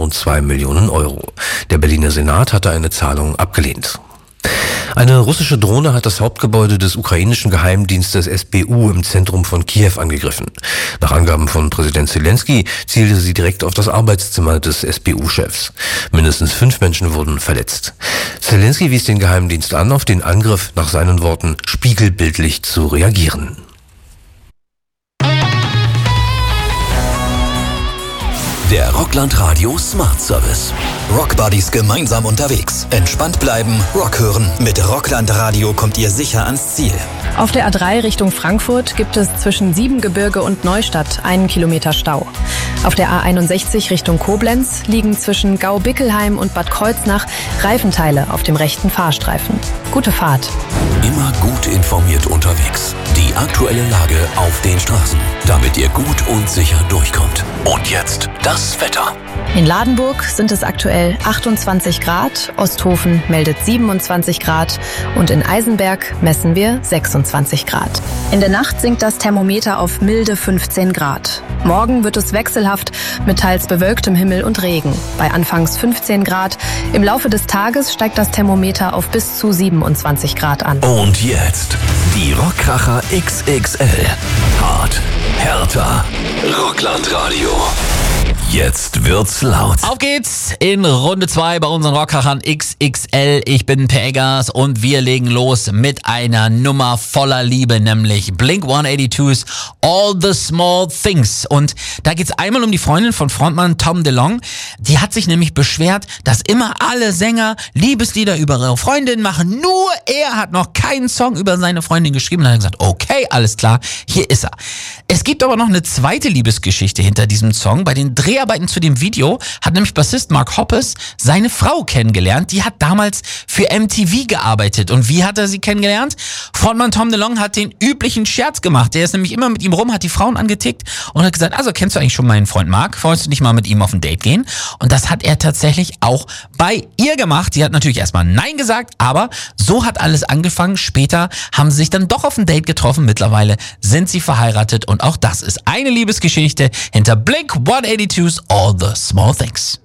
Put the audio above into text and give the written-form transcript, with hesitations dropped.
rund 2 Millionen Euro. Der Berliner Senat hatte eine Zahlung abgelehnt. Eine russische Drohne hat das Hauptgebäude des ukrainischen Geheimdienstes SBU im Zentrum von Kiew angegriffen. Nach Angaben von Präsident Zelensky zielte sie direkt auf das Arbeitszimmer des SBU-Chefs. Mindestens 5 Menschen wurden verletzt. Zelensky wies den Geheimdienst an, auf den Angriff nach seinen Worten spiegelbildlich zu reagieren. Der Rockland Radio Smart Service. Rockbuddies gemeinsam unterwegs. Entspannt bleiben, Rock hören. Mit Rockland Radio kommt ihr sicher ans Ziel. Auf der A3 Richtung Frankfurt gibt es zwischen Siebengebirge und Neustadt 1 Kilometer Stau. Auf der A61 Richtung Koblenz liegen zwischen Gau-Bickelheim und Bad Kreuznach Reifenteile auf dem rechten Fahrstreifen. Gute Fahrt. Immer gut informiert unterwegs. Die aktuelle Lage auf den Straßen, damit ihr gut und sicher durchkommt. Und jetzt das Wetter. In Ladenburg sind es aktuell 28 Grad, Osthofen meldet 27 Grad und in Eisenberg messen wir 26 Grad. In der Nacht sinkt das Thermometer auf milde 15 Grad. Morgen wird es wechselhaft mit teils bewölktem Himmel und Regen. Bei anfangs 15 Grad. Im Laufe des Tages steigt das Thermometer auf bis zu 27 Grad an. Und jetzt die Rockkracher XXL. Hart, härter, Rockland Radio. Jetzt wird's laut. Auf geht's in Runde 2 bei unseren Rockkrachern XXL. Ich bin Per Eggers und wir legen los mit einer Nummer voller Liebe, nämlich Blink-182's All the Small Things. Und da geht's einmal um die Freundin von Frontmann Tom DeLonge. Die hat sich nämlich beschwert, dass immer alle Sänger Liebeslieder über ihre Freundin machen. Nur er hat noch keinen Song über seine Freundin geschrieben. Und dann hat er gesagt, okay, alles klar, hier ist er. Es gibt aber noch eine zweite Liebesgeschichte hinter diesem Song. Bei den Dreharbeiten zu dem Video hat nämlich Bassist Mark Hoppes seine Frau kennengelernt. Die hat damals für MTV gearbeitet. Und wie hat er sie kennengelernt? Frontmann Tom DeLonge hat den üblichen Scherz gemacht. Der ist nämlich immer mit ihm rum, hat die Frauen angetickt und hat gesagt, also kennst du eigentlich schon meinen Freund Mark? Wolltest du nicht mal mit ihm auf ein Date gehen? Und das hat er tatsächlich auch bei ihr gemacht. Sie hat natürlich erstmal Nein gesagt, aber so hat alles angefangen. Später haben sie sich dann doch auf ein Date getroffen. Mittlerweile sind sie verheiratet und auch das ist eine Liebesgeschichte hinter Blink-182's All the Small Things.